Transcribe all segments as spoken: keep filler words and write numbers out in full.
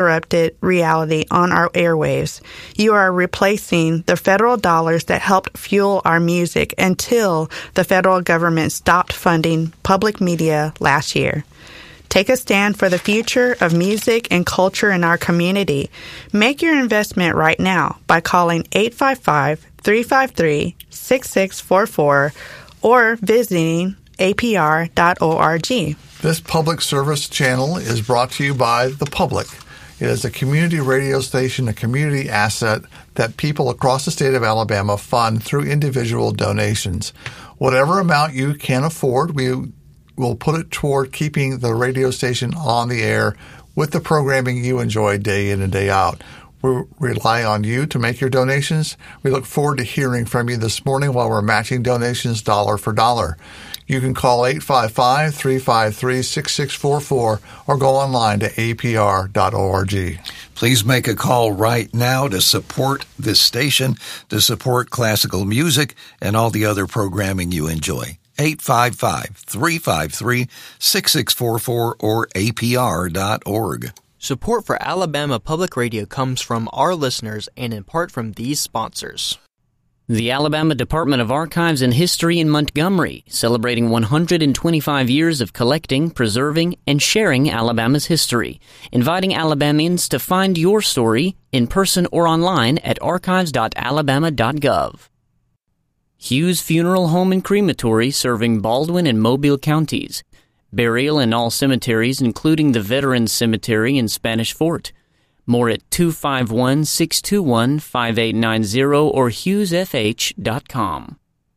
uninterrupted reality on our airwaves. You are replacing the federal dollars that helped fuel our music until the federal government stopped funding public media last year. Take a stand for the future of music and culture in our community. Make your investment right now by calling eight five five, three five three, six six four four or visiting A P R dot org. This public service channel is brought to you by the public. It is a community radio station, a community asset that people across the state of Alabama fund through individual donations. Whatever amount you can afford, we will put it toward keeping the radio station on the air with the programming you enjoy day in and day out. We rely on you to make your donations. We look forward to hearing from you this morning while we're matching donations dollar for dollar. You can call eight five five, three five three, six six four four or go online to A P R dot org. Please make a call right now to support this station, to support classical music and all the other programming you enjoy. eight five five, three five three, six six four four or A P R dot org. Support for Alabama Public Radio comes from our listeners and in part from these sponsors. The Alabama Department of Archives and History in Montgomery, celebrating one hundred twenty-five years of collecting, preserving, and sharing Alabama's history, inviting Alabamians to find your story in person or online at archives dot alabama dot gov. Hughes Funeral Home and Crematory, serving Baldwin and Mobile counties. Burial in all cemeteries, including the Veterans Cemetery in Spanish Fort. More at two five one, six two one, five eight nine zero or hughes f h dot com.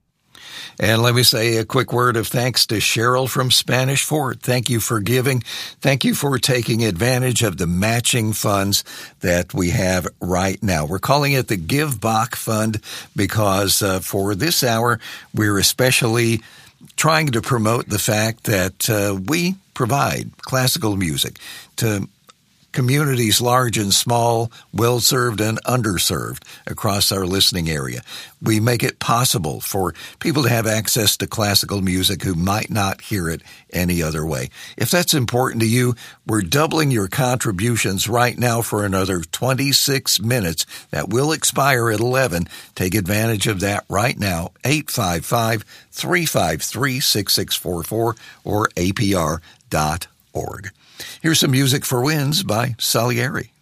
And let me say a quick word of thanks to Cheryl from Spanish Fort. Thank you for giving. Thank you for taking advantage of the matching funds that we have right now. We're calling it the Give Bach Fund because uh, for this hour, we're especially trying to promote the fact that uh, we provide classical music to communities large and small, well-served and underserved across our listening area. We make it possible for people to have access to classical music who might not hear it any other way. If that's important to you, we're doubling your contributions right now for another twenty-six minutes. That will expire at eleven. Take advantage of that right now. eight five five, three five three, six six four four or A P R dot org. Here's some music for winds by Salieri.